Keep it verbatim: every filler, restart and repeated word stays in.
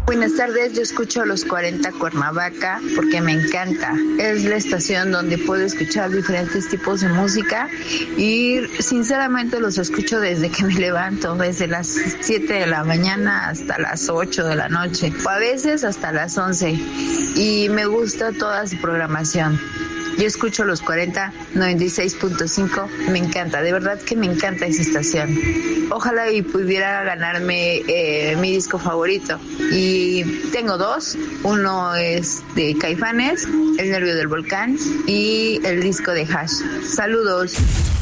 Buenas tardes, yo escucho Los cuarenta Cuernavaca porque me encanta. Es la estación donde puedo escuchar diferentes tipos de música y sinceramente los escucho desde que me levanto, desde las siete de la mañana hasta las ocho de la noche, o a veces hasta las once, y me gusta toda su programación. Yo escucho Los cuarenta, noventa y seis punto cinco, me encanta, de verdad que me encanta esa estación. Ojalá y pudiera ganarme eh, mi disco favorito. Y tengo dos, uno es de Caifanes, El nervio del volcán, y el disco de Hash. Saludos.